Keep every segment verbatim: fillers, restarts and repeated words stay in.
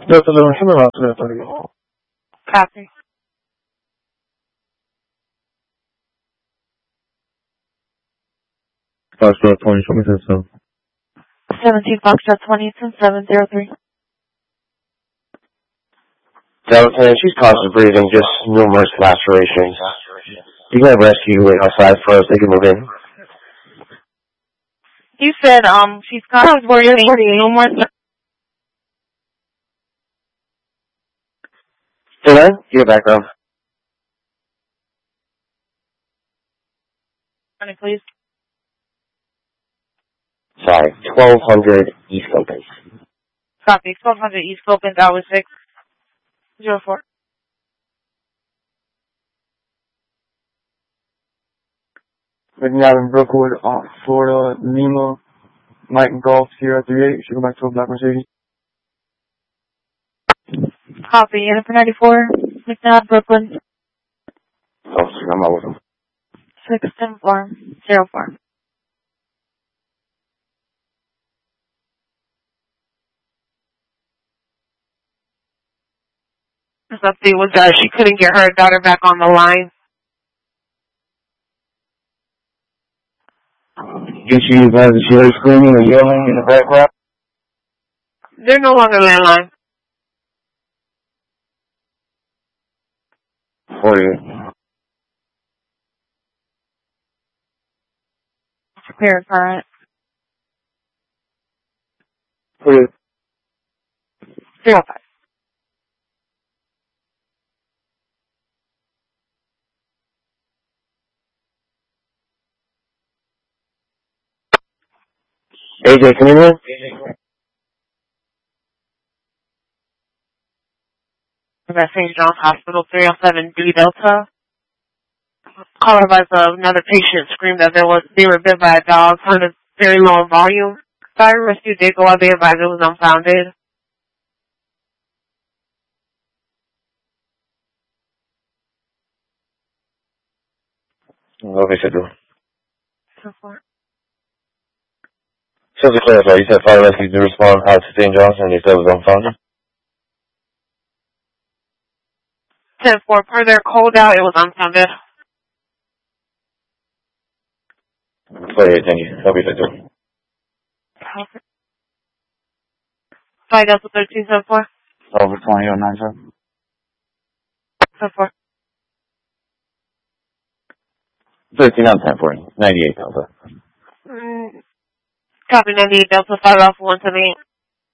Delta eleven, hit me out to that thirty. Copy. Foxtrot twenty, show me ten seven. seventeen Foxtrot twenty, ten seven zero three. Delta ten, she's constant breathing, just numerous lacerations. You can have rescue wait outside for us, they can move in. You said, um, she's constant breathing, numerous. Hey, man, your background. Please. Sorry, twelve hundred East Open. Copy. twelve hundred East Open, Tower six zero four. McNabb in Brookwood, uh, Florida, Lima, Mike and Golf, Sierra three eight, should go back to a black Mercedes. Copy. Unit for ninety-four, McNabb, Brooklyn. Oh, I'm not with them. six ten four zero four. This update was that she couldn't get her daughter back on the line. Did she guys she heard screaming or yelling in the background? They're no longer landline. For you. Prepare current. For you. Zero five. A J, come in here. At Saint John's Hospital, three oh seven D Delta. Caller advised another patient screamed that there was they were bit by a dog, sounded very low in volume. Fire rescue did go out. They advised it was unfounded. Okay, so do. So far. Just to clarify, you said fire rescue did respond out to Saint John's and they said it was unfounded? ten four, per their code out, it was unfounded. Sorry, thank you. Okay, so do. Perfect. Five Delta thirteen seven four. Over twenty oh nine seven. Seven four. thirteen out of ten for you. ninety-eight Delta. Mm, copy ninety-eight Delta, five Alpha one seven eight.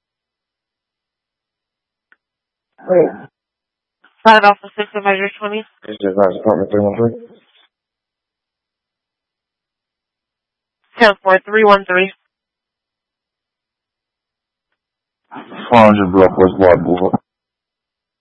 Oh. five Alpha six, Advisor twenty. This is our department three one three. ten four, three one three. four hundred block was blood.